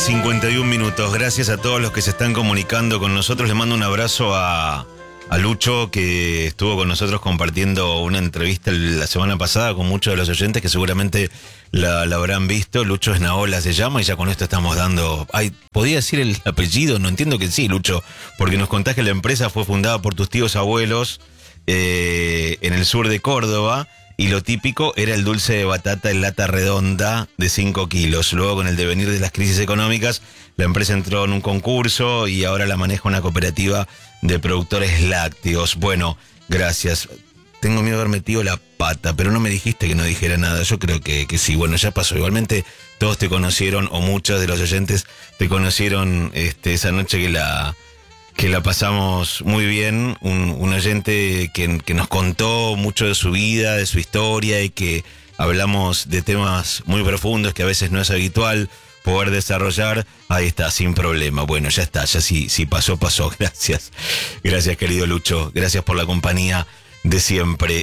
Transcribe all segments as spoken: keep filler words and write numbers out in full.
cincuenta y un minutos. Gracias a todos los que se están comunicando con nosotros. Le mando un abrazo a, a Lucho, que estuvo con nosotros compartiendo una entrevista la semana pasada con muchos de los oyentes que seguramente la, la habrán visto. Lucho Esnaola se llama y ya con esto estamos dando... Ay, ¿podía decir el apellido? No, entiendo que sí, Lucho, porque nos contás que la empresa fue fundada por tus tíos abuelos eh, en el sur de Córdoba. Y lo típico era el dulce de batata en lata redonda de cinco kilos. Luego, con el devenir de las crisis económicas, la empresa entró en un concurso y ahora la maneja una cooperativa de productores lácteos. Bueno, gracias. Tengo miedo de haber metido la pata, pero no me dijiste que no dijera nada. Yo creo que, que sí. Bueno, ya pasó. Igualmente, todos te conocieron, o muchos de los oyentes te conocieron este, esa noche que la... que la pasamos muy bien, un, un oyente que, que nos contó mucho de su vida, de su historia, y que hablamos de temas muy profundos que a veces no es habitual poder desarrollar. Ahí está, sin problema. Bueno, ya está, ya sí, sí pasó, pasó. Gracias. Gracias, querido Lucho. Gracias por la compañía de siempre.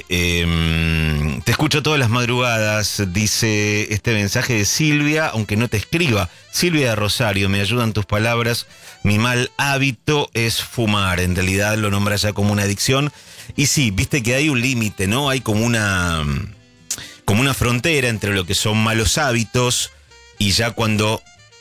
Eh, te escucho todas las madrugadas, dice este mensaje de Silvia, aunque no te escriba. Silvia de Rosario, me ayudan tus palabras. Mi mal hábito es fumar. En realidad lo nombra ya como una adicción. Y sí, viste que hay un límite, ¿no? Hay como una, como una frontera entre lo que son malos hábitos y ya cuando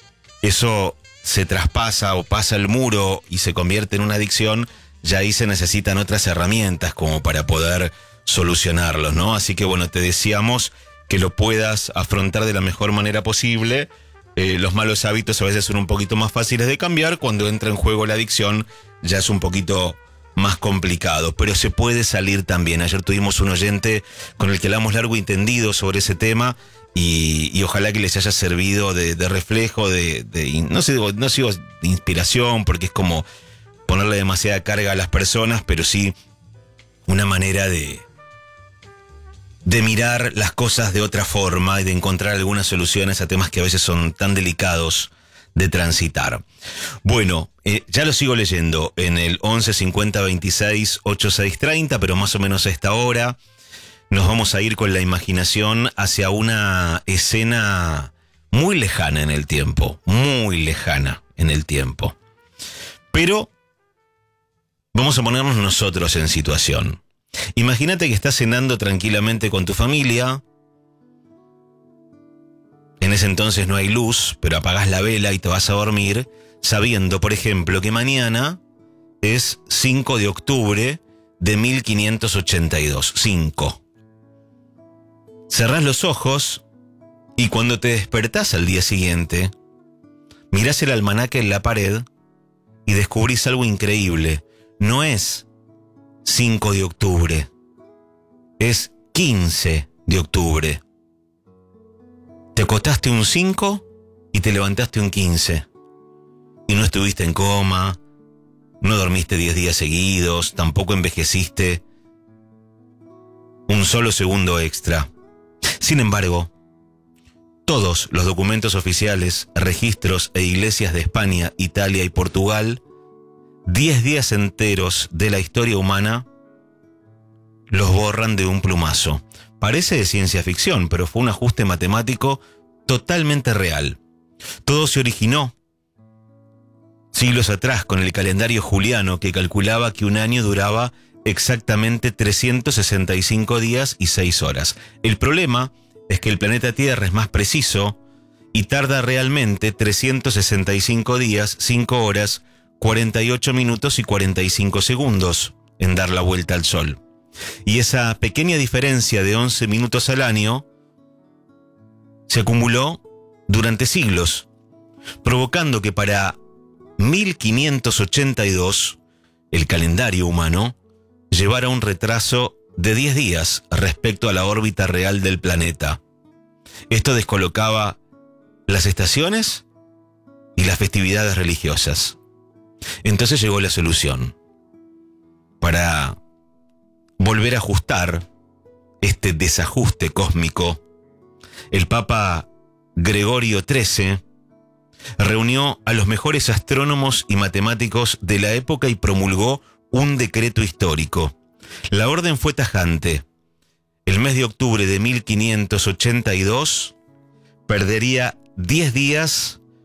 eso se traspasa o pasa el muro y se convierte en una adicción, ya ahí se necesitan otras herramientas como para poder solucionarlos, ¿no? Así que bueno, te deseamos que lo puedas afrontar de la mejor manera posible. Eh, los malos hábitos a veces son un poquito más fáciles de cambiar. Cuando entra en juego la adicción ya es un poquito más complicado, pero se puede salir también. Ayer tuvimos un oyente con el que hablamos largo y tendido sobre ese tema y, y ojalá que les haya servido de, de reflejo, de, de no sé, no sigo de inspiración, porque es como ponerle demasiada carga a las personas, pero sí una manera de, de mirar las cosas de otra forma y de encontrar algunas soluciones a temas que a veces son tan delicados de transitar. Bueno, eh, ya lo sigo leyendo en el once cincuenta veintiséis ochenta y seis treinta, pero más o menos a esta hora nos vamos a ir con la imaginación hacia una escena muy lejana en el tiempo, muy lejana en el tiempo. Pero vamos a ponernos nosotros en situación. Imagínate que estás cenando tranquilamente con tu familia. En ese entonces no hay luz, pero apagás la vela y te vas a dormir, sabiendo, por ejemplo, que mañana es cinco de octubre de mil quinientos ochenta y dos. cinco. Cerrás los ojos y cuando te despertás al día siguiente, mirás el almanaque en la pared y descubrís algo increíble. No es cinco de octubre, es quince de octubre. Te acostaste un cinco y te levantaste un quince. Y no estuviste en coma, no dormiste diez días seguidos, tampoco envejeciste un solo segundo extra. Sin embargo, todos los documentos oficiales, registros e iglesias de España, Italia y Portugal, diez días enteros de la historia humana, los borran de un plumazo. Parece de ciencia ficción, pero fue un ajuste matemático totalmente real. Todo se originó siglos atrás con el calendario juliano, que calculaba que un año duraba exactamente trescientos sesenta y cinco días y seis horas. El problema es que el planeta Tierra es más preciso y tarda realmente trescientos sesenta y cinco días, cinco horas, cuarenta y ocho minutos y cuarenta y cinco segundos en dar la vuelta al Sol. Y esa pequeña diferencia de once minutos al año se acumuló durante siglos, provocando que para mil quinientos ochenta y dos el calendario humano llevara un retraso de diez días respecto a la órbita real del planeta. Esto descolocaba las estaciones y las festividades religiosas. Entonces llegó la solución. Para volver a ajustar este desajuste cósmico, el Papa Gregorio trece reunió a los mejores astrónomos y matemáticos de la época y promulgó un decreto histórico. La orden fue tajante. El mes de octubre de mil quinientos ochenta y dos perdería diez días para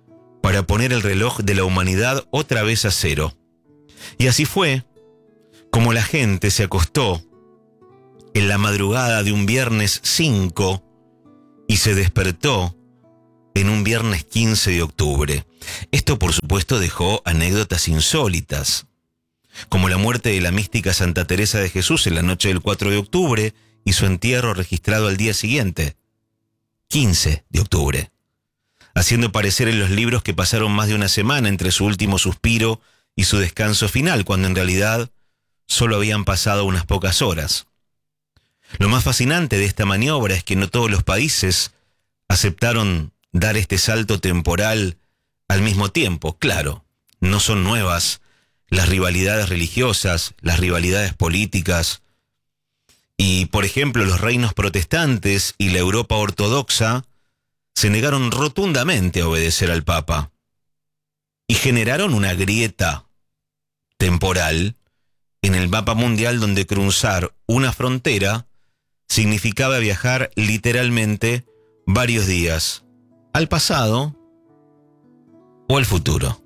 para poner el reloj de la humanidad otra vez a cero. Y así fue como la gente se acostó en la madrugada de un viernes cinco y se despertó en un viernes quince de octubre. Esto, por supuesto, dejó anécdotas insólitas, como la muerte de la mística Santa Teresa de Jesús en la noche del cuatro de octubre y su entierro registrado al día siguiente, quince de octubre, haciendo parecer en los libros que pasaron más de una semana entre su último suspiro y su descanso final, cuando en realidad solo habían pasado unas pocas horas. Lo más fascinante de esta maniobra es que no todos los países aceptaron dar este salto temporal al mismo tiempo. Claro, no son nuevas las rivalidades religiosas, las rivalidades políticas, y por ejemplo los reinos protestantes y la Europa ortodoxa se negaron rotundamente a obedecer al Papa y generaron una grieta temporal en el mapa mundial donde cruzar una frontera significaba viajar literalmente varios días al pasado o al futuro.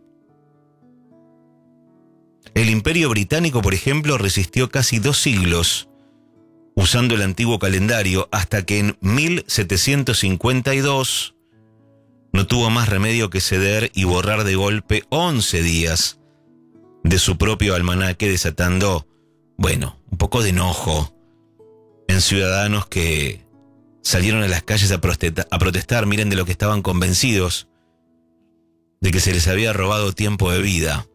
El Imperio Británico, por ejemplo, resistió casi dos siglos usando el antiguo calendario hasta que en mil setecientos cincuenta y dos no tuvo más remedio que ceder y borrar de golpe once días de su propio almanaque, desatando, bueno, un poco de enojo en ciudadanos que salieron a las calles a protestar, a protestar, miren, de lo que estaban convencidos, de que se les había robado tiempo de vida.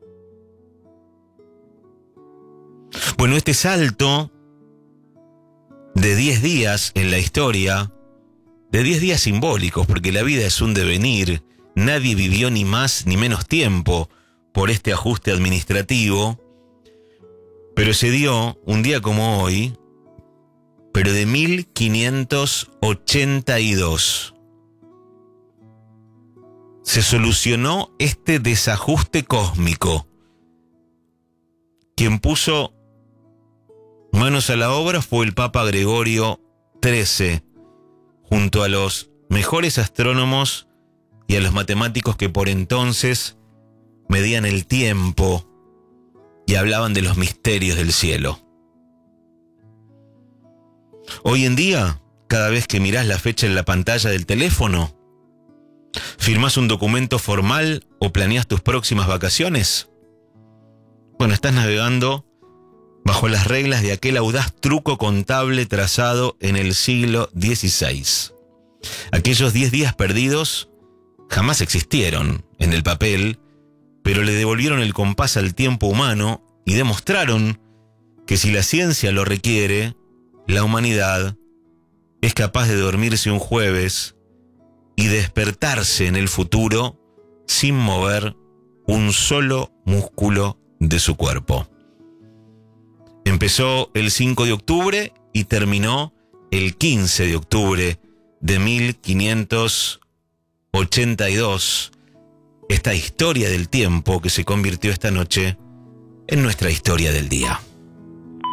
Bueno, este salto de diez días en la historia, de diez días simbólicos, porque la vida es un devenir, nadie vivió ni más ni menos tiempo por este ajuste administrativo, pero se dio un día como hoy, pero de mil quinientos ochenta y dos. Se solucionó este desajuste cósmico. Quien puso manos a la obra fue el Papa Gregorio trece, junto a los mejores astrónomos y a los matemáticos que por entonces medían el tiempo y hablaban de los misterios del cielo. Hoy en día, cada vez que mirás la fecha en la pantalla del teléfono, ¿firmás un documento formal o planeas tus próximas vacaciones? Bueno, estás navegando bajo las reglas de aquel audaz truco contable trazado en el siglo dieciséis. Aquellos diez días perdidos jamás existieron en el papel, pero le devolvieron el compás al tiempo humano y demostraron que si la ciencia lo requiere, la humanidad es capaz de dormirse un jueves y despertarse en el futuro sin mover un solo músculo de su cuerpo. Empezó el cinco de octubre y terminó el quince de octubre de mil quinientos ochenta y dos. Esta historia del tiempo que se convirtió esta noche en nuestra historia del día.